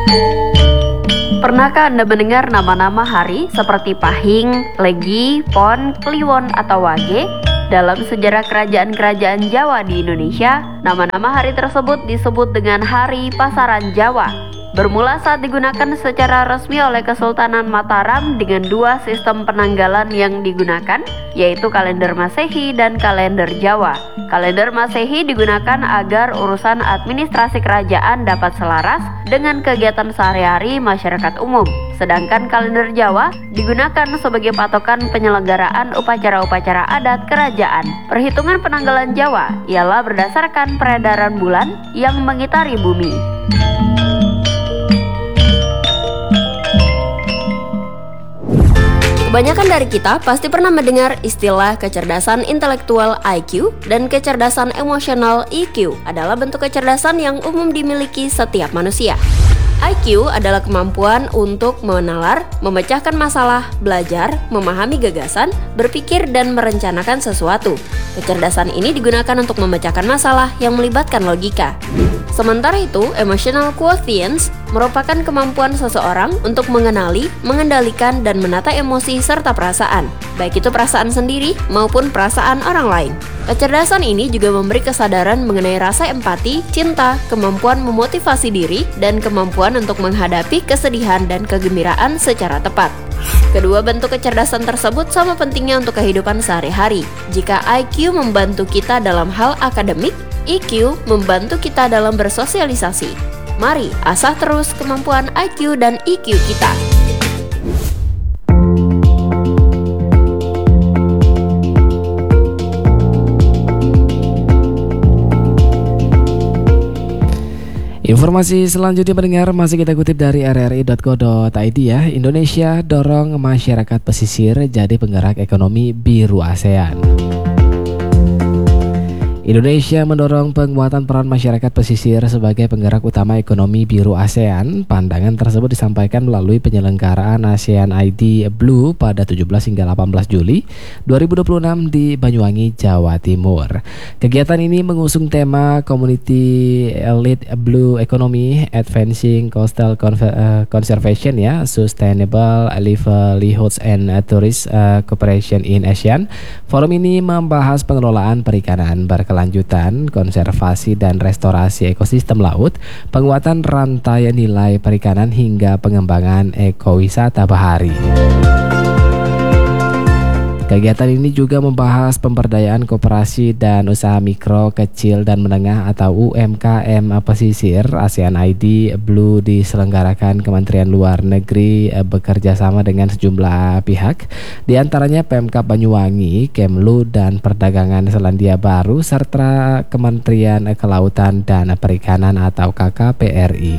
Pernahkah Anda mendengar nama-nama hari seperti Pahing, Legi, Pon, Kliwon, atau Wage? Dalam sejarah kerajaan-kerajaan Jawa di Indonesia, nama-nama hari tersebut disebut dengan Hari Pasaran Jawa. Bermula saat digunakan secara resmi oleh Kesultanan Mataram dengan dua sistem penanggalan yang digunakan, yaitu kalender Masehi dan kalender Jawa. Kalender Masehi digunakan agar urusan administrasi kerajaan dapat selaras dengan kegiatan sehari-hari masyarakat umum. Sedangkan kalender Jawa digunakan sebagai patokan penyelenggaraan upacara-upacara adat kerajaan. Perhitungan penanggalan Jawa ialah berdasarkan peredaran bulan yang mengitari bumi. Kebanyakan dari kita pasti pernah mendengar istilah kecerdasan intelektual IQ dan kecerdasan emosional EQ adalah bentuk kecerdasan yang umum dimiliki setiap manusia. IQ adalah kemampuan untuk menalar, memecahkan masalah, belajar, memahami gagasan, berpikir, dan merencanakan sesuatu. Kecerdasan ini digunakan untuk memecahkan masalah yang melibatkan logika. Sementara itu, emotional quotients merupakan kemampuan seseorang untuk mengenali, mengendalikan, dan menata emosi serta perasaan, baik itu perasaan sendiri maupun perasaan orang lain. Kecerdasan ini juga memberi kesadaran mengenai rasa empati, cinta, kemampuan memotivasi diri, dan kemampuan untuk menghadapi kesedihan dan kegembiraan secara tepat. Kedua bentuk kecerdasan tersebut sama pentingnya untuk kehidupan sehari-hari. Jika IQ membantu kita dalam hal akademik, EQ membantu kita dalam bersosialisasi. Mari asah terus kemampuan IQ dan EQ kita. Informasi selanjutnya pendengar masih kita kutip dari rri.co.id ya. Indonesia dorong masyarakat pesisir jadi penggerak ekonomi biru ASEAN. Indonesia mendorong penguatan peran masyarakat pesisir sebagai penggerak utama ekonomi biru ASEAN. Pandangan tersebut disampaikan melalui penyelenggaraan ASEAN ID Blue pada 17 hingga 18 Juli 2026 di Banyuwangi, Jawa Timur. Kegiatan ini mengusung tema Community Elite Blue Economy Advancing Coastal Conservation ya, Sustainable Livelihoods and Tourist Cooperation in ASEAN. Forum ini membahas pengelolaan perikanan berkelanjutan, konservasi dan restorasi ekosistem laut, penguatan rantai nilai perikanan hingga pengembangan ekowisata bahari. Kegiatan ini juga membahas pemberdayaan koperasi dan usaha mikro, kecil, dan menengah atau UMKM pesisir. ASEAN ID Blue diselenggarakan Kementerian Luar Negeri bekerja sama dengan sejumlah pihak, di antaranya Pemkab Banyuwangi, Kemlu, dan Perdagangan Selandia Baru, serta Kementerian Kelautan dan Perikanan atau KKPRI.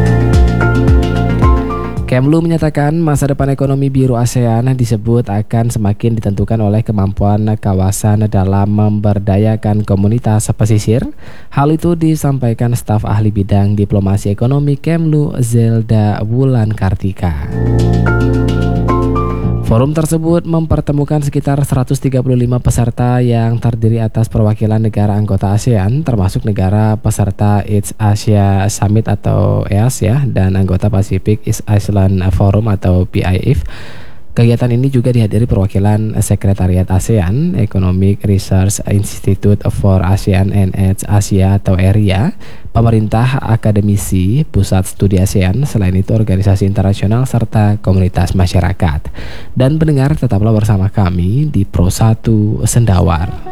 Kemlu menyatakan masa depan ekonomi biru ASEAN disebut akan semakin ditentukan oleh kemampuan kawasan dalam memberdayakan komunitas pesisir. Hal itu disampaikan staf ahli bidang diplomasi ekonomi Kemlu, Zelda Wulan Kartika. Forum tersebut mempertemukan sekitar 135 peserta yang terdiri atas perwakilan negara anggota ASEAN, termasuk negara peserta East Asia Summit atau EAS ya, dan anggota Pacific East Island Forum atau PIF. Kegiatan ini juga dihadiri perwakilan Sekretariat ASEAN, Economic Research Institute for ASEAN and East Asia atau ERIA, pemerintah, akademisi, pusat studi ASEAN, selain itu organisasi internasional serta komunitas masyarakat. Dan pendengar, tetaplah bersama kami di Pro 1 Sendawar.